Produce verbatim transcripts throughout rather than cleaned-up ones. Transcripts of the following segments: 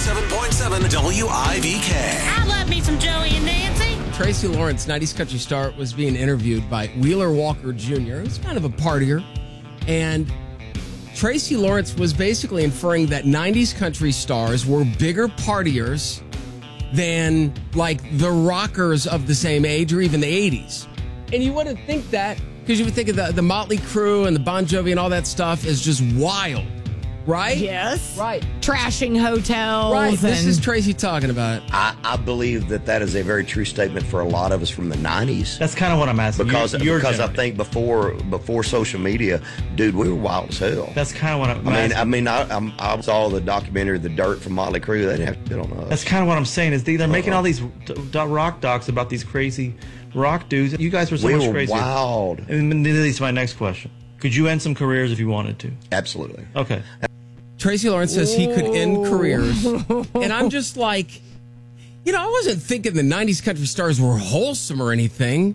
seven point seven W I V K. I love me some Joey and Nancy. Tracy Lawrence, nineties country star, was being interviewed by Wheeler Walker Junior Who's kind of a partier. And Tracy Lawrence was basically inferring that nineties country stars were bigger partiers than, like, the rockers of the same age or even the eighties. And you wouldn't think that because you would think of the, the Motley Crue and the Bon Jovi and all that stuff as just wild. Right? Yes. Right. Trashing hotels. Right. And This is Tracy talking about it. I, I believe that that is a very true statement for a lot of us from the nineties. That's kind of what I'm asking. Because You're- you're because I generous. think before before social media, dude, we were wild as hell. That's kind of what I'm I mean, asking. I mean, I, I'm, I saw the documentary "The Dirt" from Motley Crue. They didn't have to do it on us. That's kind of what I'm saying. Is they, they're making all these d- d- rock docs about these crazy rock dudes. You guys were so we much were crazier. wild. And then leads to my next question. Could you end some careers if you wanted to? Absolutely. Okay. Tracy Lawrence says he could end careers. And I'm just like, you know, I wasn't thinking the nineties country stars were wholesome or anything.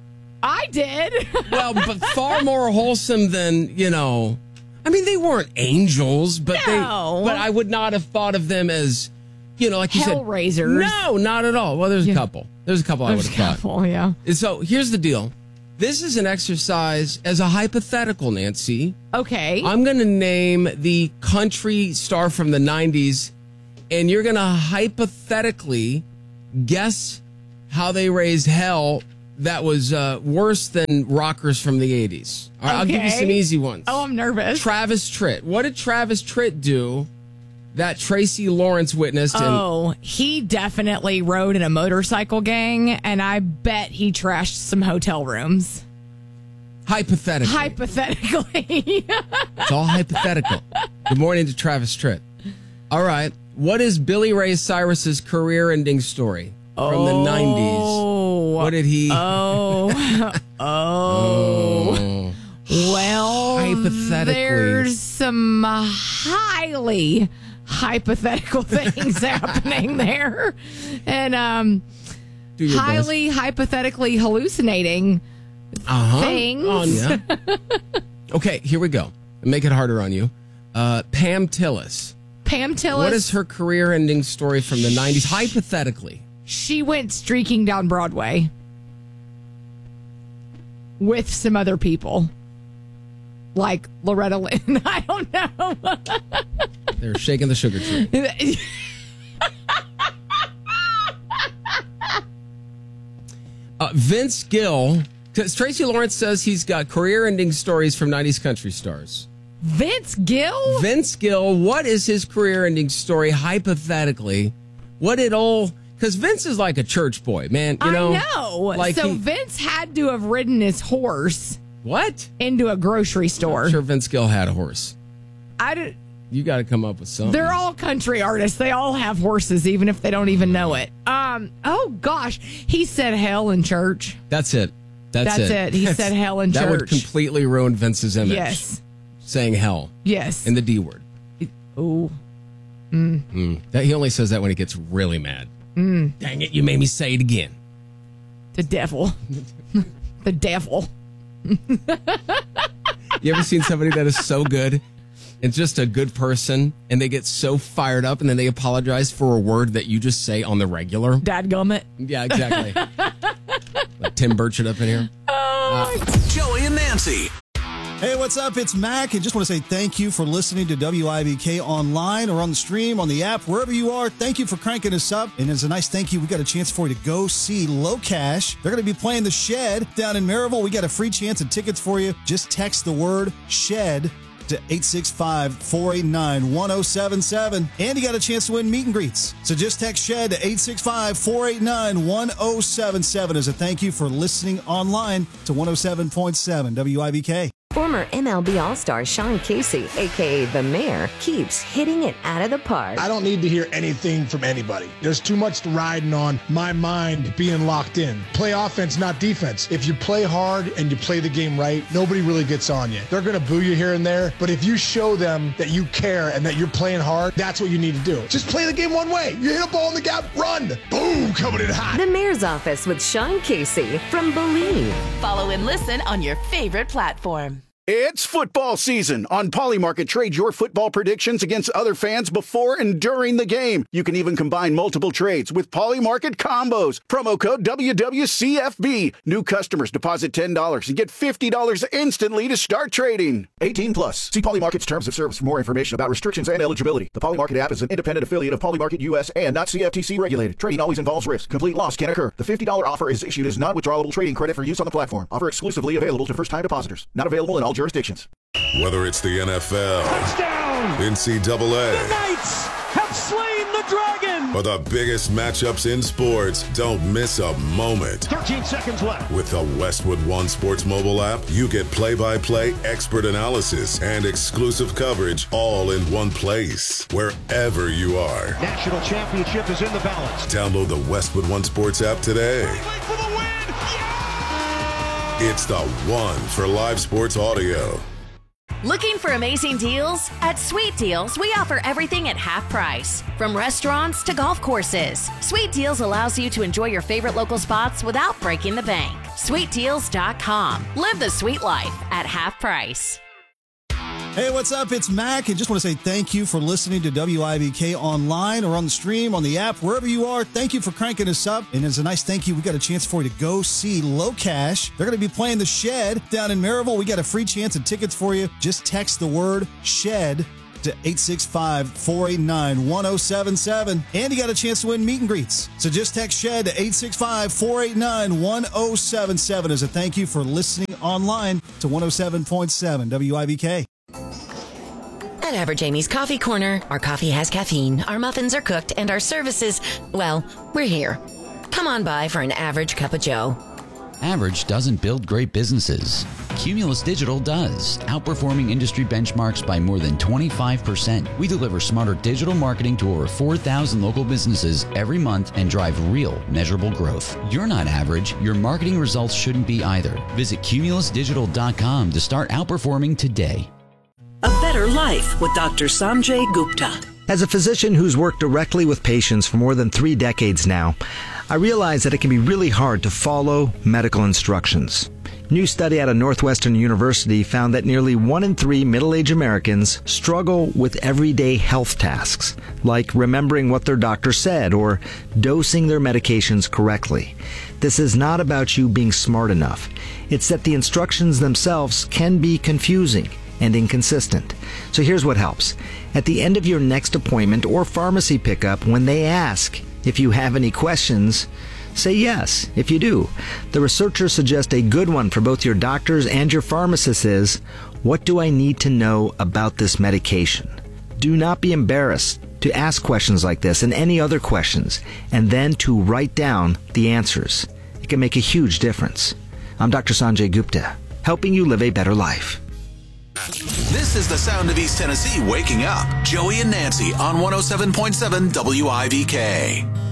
I did. Well, but far more wholesome than, you know, I mean, they weren't angels, but No. they, but I would not have thought of them as, you know, like you said. Hellraisers. No, not at all. Well, there's a Yeah. couple. There's a couple I would There's have a thought. couple, yeah. And so here's the deal. This is an exercise as a hypothetical, Nancy. Okay. I'm going to name the country star from the nineties, and you're going to hypothetically guess how they raised hell that was uh, worse than rockers from the eighties. All right, I'll give you Okay. some easy ones. Oh, I'm nervous. Travis Tritt. What did Travis Tritt do that Tracy Lawrence witnessed? And Oh, he definitely rode in a motorcycle gang, and I bet he trashed some hotel rooms. hypothetically. Hypothetically. It's all hypothetical. Good morning to Travis Tritt. All right. What is Billy Ray Cyrus's career-ending story from the nineties? Oh. What did he... Oh. oh. Well, Hypothetically. there's some highly hypothetical things happening there. And um, Do your highly hypothetically hallucinating uh-huh. things. Oh, yeah. Okay, here we go. Make it harder on you. Uh, Pam Tillis. Pam Tillis. What is her career-ending story from the nineties? Hypothetically. She went streaking down Broadway with some other people. Like Loretta Lynn. I don't know. They're shaking the sugar tree. Uh, Vince Gill. 'Cause Tracy Lawrence says he's got career-ending stories from nineties country stars. Vince Gill? Vince Gill, what is his career-ending story hypothetically? What did all... Because Vince is like a church boy, man. You know, I know. Like so he- Vince had to have ridden his horse What? into a grocery store. I'm sure Vince Gill had a horse. I did, You got to come up with something. they're all country artists. They all have horses, even if they don't even know it. Um. Oh gosh, he said hell in church. That's it. That's, That's it. He said hell in That would church. completely ruin Vince's image. Yes. Saying hell Yes. and the D word. Oh. Mm. That, he only says that when he gets really mad. Mm. Dang it, you made me say it again. The devil. The devil. You ever seen somebody that is so good and just a good person and they get so fired up and then they apologize for a word that you just say on the regular? Dadgummit. Yeah, exactly. Like Tim Burchett up in here. Joey and Nancy. Hey, what's up? It's Mac, and just want to say thank you for listening to W I B K online or on the stream, on the app, wherever you are. Thank you for cranking us up. And as a nice thank you, we got a chance for you to go see Low Cash. They're going to be playing The Shed down in Maryville. We got a free chance of tickets for you. Just text the word SHED to eight six five, four eight nine, one oh seven seven. And you got a chance to win meet and greets. So just text SHED to eight six five, four eight nine, one oh seven seven as a thank you for listening online to one oh seven point seven W I B K. Former M L B All-Star Sean Casey, a k a. The Mayor, keeps hitting it out of the park. I don't need to hear anything from anybody. There's too much riding on my mind being locked in. Play offense, not defense. If you play hard and you play the game right, nobody really gets on you. They're going to boo you here and there, but if you show them that you care and that you're playing hard, that's what you need to do. Just play the game one way. You hit a ball in the gap, run. Boom, coming in hot. The Mayor's Office with Sean Casey from Believe. Follow and listen on your favorite platform. It's football season. On Polymarket, trade your football predictions against other fans before and during the game. You can even combine multiple trades with Polymarket combos. Promo code W W C F B. New customers deposit ten dollars and get fifty dollars instantly to start trading. eighteen plus. See Polymarket's terms of service for more information about restrictions and eligibility. The Polymarket app is an independent affiliate of Polymarket U S and not C F T C regulated. Trading always involves risk. Complete loss can occur. The fifty dollars offer is issued as non-withdrawable trading credit for use on the platform. Offer exclusively available to first-time depositors. Not available in all jurisdictions. Whether it's the N F L, touchdown, N C double A, the Knights have slain the dragon, or the biggest matchups in sports, don't miss a moment. thirteen seconds left. With the Westwood One Sports mobile app, you get play-by-play expert analysis and exclusive coverage all in one place, wherever you are. National championship is in the balance. Download the Westwood One Sports app today. For the win. It's the one for live sports audio. Looking for amazing deals? At Sweet Deals, we offer everything at half price. From restaurants to golf courses, Sweet Deals allows you to enjoy your favorite local spots without breaking the bank. sweet deals dot com. Live the sweet life at half price. Hey, what's up? It's Mac, and just want to say thank you for listening to W I B K online or on the stream, on the app, wherever you are. Thank you for cranking us up. And as a nice thank you, we got a chance for you to go see LoCash. They're going to be playing The Shed down in Maryville. We got a free chance and tickets for you. Just text the word SHED to eight six five, four eight nine, one oh seven seven. And you got a chance to win meet and greets. So just text SHED to eight six five, four eight nine, one oh seven seven as a thank you for listening online to one oh seven point seven W I B K. At Average Amy's Coffee Corner, our coffee has caffeine, our muffins are cooked, and our services, well, we're here. Come on by for an average cup of joe. Average doesn't build great businesses. Cumulus Digital does, outperforming industry benchmarks by more than twenty-five percent. We deliver smarter digital marketing to over four thousand local businesses every month and drive real, measurable growth. You're not average. Your marketing results shouldn't be either. Visit cumulus digital dot com to start outperforming today. A Better Life with Doctor Sanjay Gupta. As a physician who's worked directly with patients for more than three decades now, I realize that it can be really hard to follow medical instructions. New study out of Northwestern University found that nearly one in three middle-aged Americans struggle with everyday health tasks, like remembering what their doctor said or dosing their medications correctly. This is not about you being smart enough. It's that the instructions themselves can be confusing and inconsistent. So here's what helps. At the end of your next appointment or pharmacy pickup, when they ask if you have any questions, say yes if you do. The researchers suggest a good one for both your doctors and your pharmacists is, what do I need to know about this medication? Do not be embarrassed to ask questions like this and any other questions, and then to write down the answers. It can make a huge difference. I'm Doctor Sanjay Gupta, helping you live a better life. This is the sound of East Tennessee waking up. Joey and Nancy on one oh seven point seven W I B K.